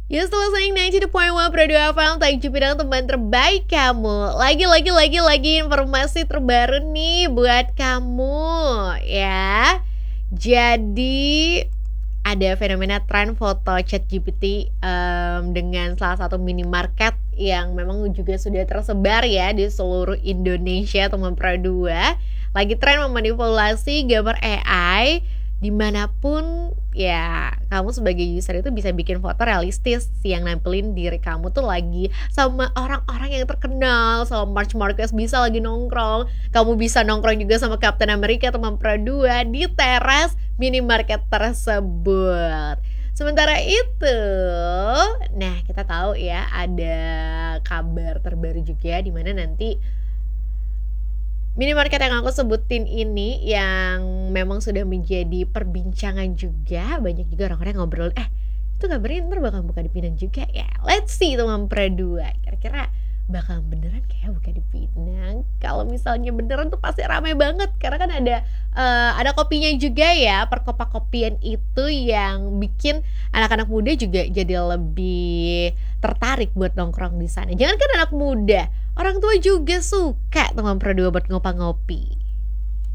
You still listening 90.1 Pro 2 FM, Tanju Pinang, teman terbaik kamu. Lagi informasi terbaru nih buat kamu ya. Jadi ada fenomena tren foto ChatGPT dengan salah satu minimarket yang memang juga sudah tersebar ya di seluruh Indonesia, teman Pro 2. Lagi tren memanipulasi gambar AI dimanapun ya. Kamu sebagai user itu bisa bikin foto realistis yang nampilin diri kamu tuh lagi sama orang-orang yang terkenal, sama Marc Marquez, bisa lagi nongkrong. Kamu bisa nongkrong juga sama Captain America, teman Pro 2 di teras minimarket tersebut. Sementara itu, nah kita tahu ya ada kabar terbaru juga di mana nanti minimarket yang aku sebutin ini yang memang sudah menjadi perbincangan juga. Banyak juga orang-orang ngobrol, itu kabarnya ntar bakal buka di Pinang juga ya. Let's see teman Pro 2, kira-kira bakal beneran kayak buka di Pinang. Kalau misalnya beneran tuh pasti ramai banget, karena kan ada kopinya juga ya. Perkopa-kopian itu yang bikin anak-anak muda juga jadi lebih tertarik buat nongkrong di sana. Jangan kan anak muda, orang tua juga suka teman Pro 2 buat ngopi-ngopi.